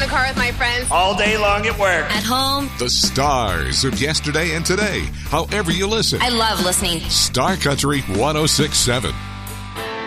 the car with my friends. All day long at work. At home. The stars of yesterday and today, however you listen. I love listening. Star Country 106.7.